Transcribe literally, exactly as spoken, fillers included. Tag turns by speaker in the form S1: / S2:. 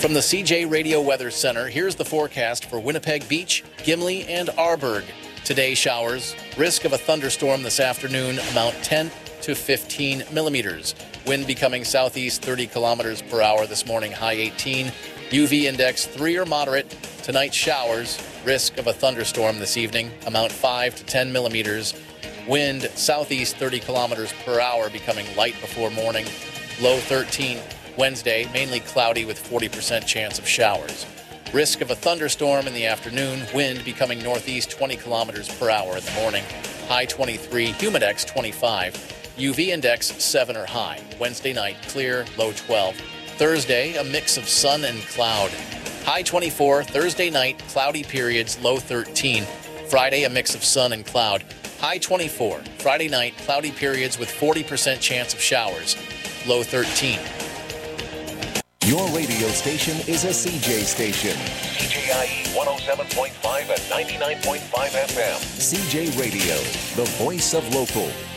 S1: From the C J Radio Weather Center, here's the forecast for Winnipeg Beach, Gimli, and Arborg. Today, showers. Risk of a thunderstorm this afternoon, amount ten to fifteen millimeters. Wind becoming southeast thirty kilometers per hour this morning, high eighteen. U V index three or moderate. Tonight, showers. Risk of a thunderstorm this evening, amount five to ten millimeters. Wind southeast thirty kilometers per hour, becoming light before morning, low thirteen. Wednesday, mainly cloudy with forty percent chance of showers. Risk of a thunderstorm in the afternoon, wind becoming northeast twenty kilometers per hour in the morning, high twenty-three, humidex twenty-five, U V index seven or high. Wednesday night, clear, low twelve. Thursday, a mix of sun and cloud. High twenty-four, Thursday night, cloudy periods, low thirteen. Friday, a mix of sun and cloud. High twenty-four. Friday night, cloudy periods with forty percent chance of showers, low thirteen.
S2: Your radio station is a C J station.
S3: C J I E one oh seven point five and ninety-nine point five F M.
S2: C J Radio, the voice of local.